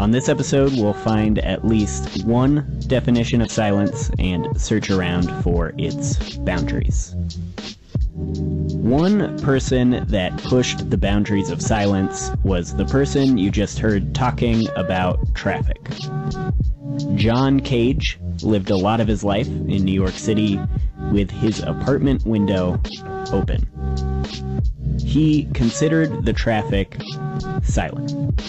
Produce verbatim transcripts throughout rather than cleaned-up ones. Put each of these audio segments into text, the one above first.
On this episode, we'll find at least one definition of silence and search around for its boundaries. One person that pushed the boundaries of silence was the person you just heard talking about traffic. John Cage lived a lot of his life in New York City with his apartment window open. He considered the traffic silent.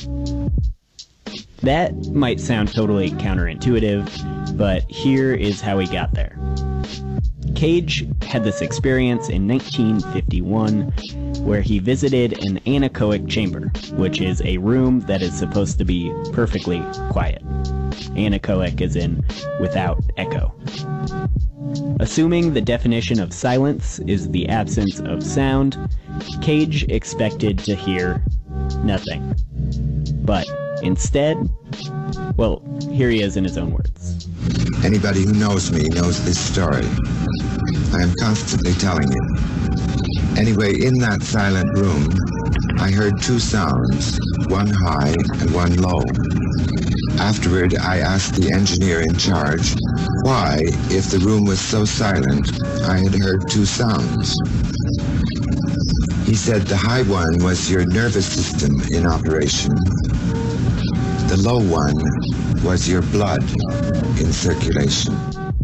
That might sound totally counterintuitive, but here is how he got there. Cage had this experience in nineteen fifty-one where he visited an anechoic chamber, which is a room that is supposed to be perfectly quiet. Anechoic as in without echo. Assuming the definition of silence is the absence of sound, Cage expected to hear nothing. But instead, well, here he is in his own words. Anybody who knows me knows this story. I am constantly telling it. Anyway, in that silent room, I heard two sounds, one high and one low. Afterward, I asked the engineer in charge why, if the room was so silent, I had heard two sounds. He said the high one was your nervous system in operation. The low one was your blood in circulation.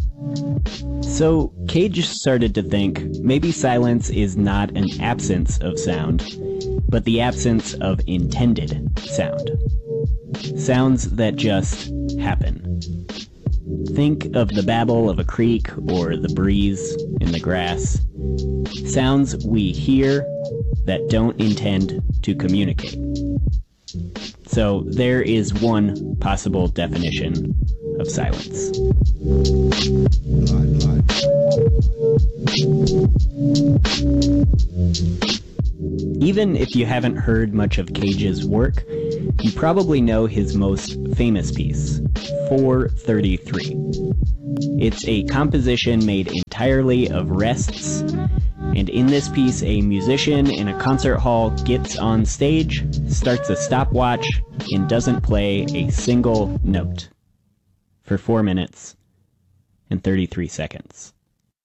So Cage started to think maybe silence is not an absence of sound, but the absence of intended sound. Sounds that just happen. Think of the babble of a creek or the breeze in the grass. Sounds we hear that don't intend to communicate. So there is one possible definition of silence. Even if you haven't heard much of Cage's work, you probably know his most famous piece, four thirty-three. It's a composition made entirely of rests, and in this piece, a musician in a concert hall gets on stage, starts a stopwatch, and doesn't play a single note for four minutes and thirty-three seconds.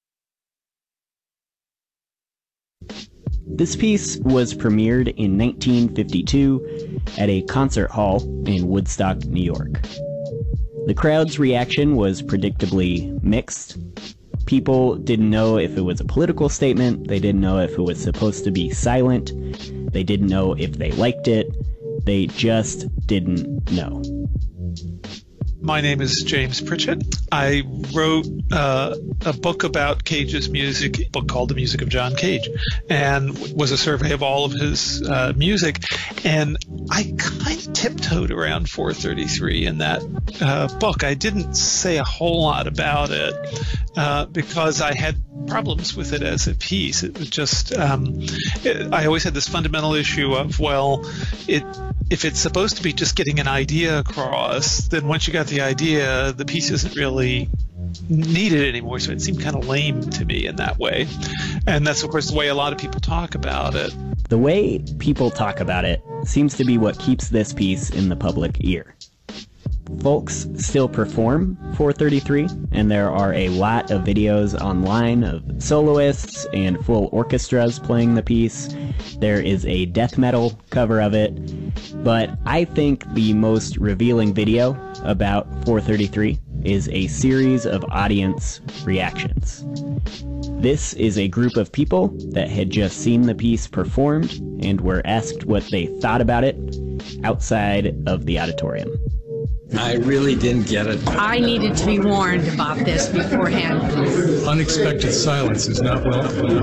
This piece was premiered in nineteen fifty-two at a concert hall in Woodstock, New York. The crowd's reaction was predictably mixed. People didn't know if it was a political statement, they didn't know if it was supposed to be silent, they didn't know if they liked it, they just didn't know. My name is James Pritchett. I wrote uh, a book about Cage's music, a book called The Music of John Cage, and was a survey of all of his uh, music. And I kind of tiptoed around four thirty-three in that uh, book. I didn't say a whole lot about it uh, because I had problems with it as a piece. It was just, um, it, I always had this fundamental issue of, well, it if it's supposed to be just getting an idea across, then once you got the idea, the piece isn't really needed anymore. So it seemed kind of lame to me in that way. And that's, of course, the way a lot of people talk about it. The way people talk about it seems to be what keeps this piece in the public ear. Folks still perform four thirty-three, and there are a lot of videos online of soloists and full orchestras playing the piece. There is a death metal cover of it, but I think the most revealing video about four thirty-three is a series of audience reactions. This is a group of people that had just seen the piece performed and were asked what they thought about it outside of the auditorium. I really didn't get it. I needed to be warned about this beforehand. Unexpected silence is not welcome.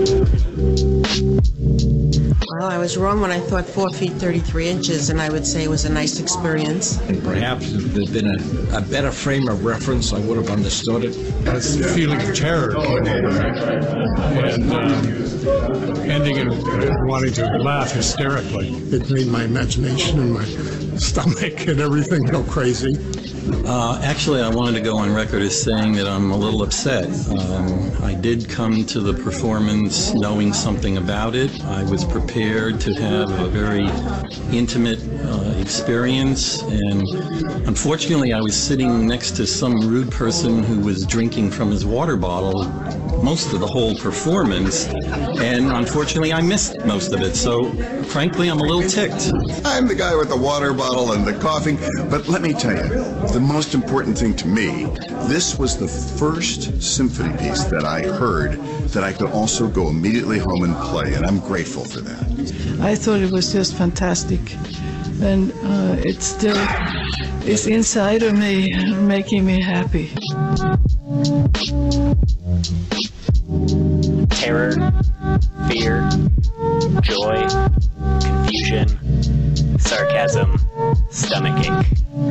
Well, I was wrong when I thought four feet thirty-three inches, and I would say it was a nice experience. And perhaps if there'd been a, a better frame of reference, I would have understood it. This feeling of terror came over me, and um, ending in wanting to laugh hysterically. It made my imagination and my stomach and everything go crazy. Uh, actually, I wanted to go on record as saying that I'm a little upset. Um, I did come to the performance knowing something about it. I was prepared to have a very intimate, uh, experience. And unfortunately, I was sitting next to some rude person who was drinking from his water bottle most of the whole performance. And unfortunately, I missed most of it. So frankly, I'm a little ticked. I'm the guy with the water bottle and the coughing. But let me tell you, the most important thing to me, this was the first symphony piece that I heard that I could also go immediately home and play, and I'm grateful for that. I thought it was just fantastic, and uh, it still is inside of me, making me happy. Terror, fear, joy, confusion, sarcasm, stomachache.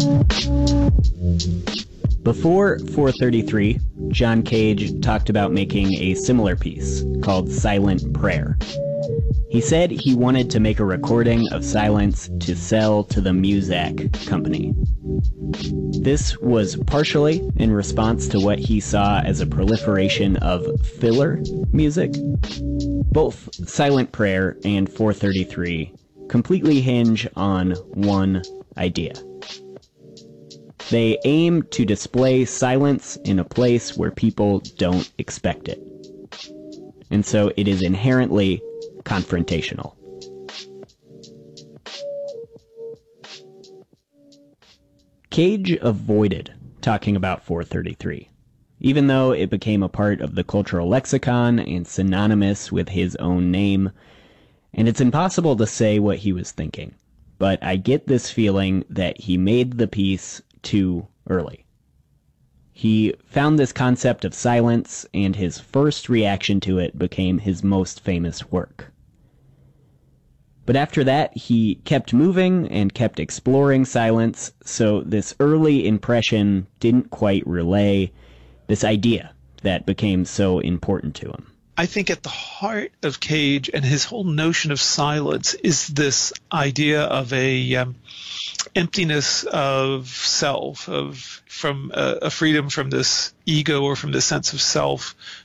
Before four thirty-three, John Cage talked about making a similar piece called Silent Prayer. He said he wanted to make a recording of silence to sell to the Muzak company. This was partially in response to what he saw as a proliferation of filler music. Both Silent Prayer and four thirty-three completely hinge on one idea. They aim to display silence in a place where people don't expect it. And so it is inherently confrontational. Cage avoided talking about four thirty-three, even though it became a part of the cultural lexicon and synonymous with his own name, and it's impossible to say what he was thinking, but I get this feeling that he made the piece too early. He found this concept of silence, and his first reaction to it became his most famous work. But after that, he kept moving and kept exploring silence, so this early impression didn't quite relay this idea that became so important to him. I think at the heart of Cage and his whole notion of silence is this idea of a um, emptiness of self, of from a, a freedom from this ego or from this sense of self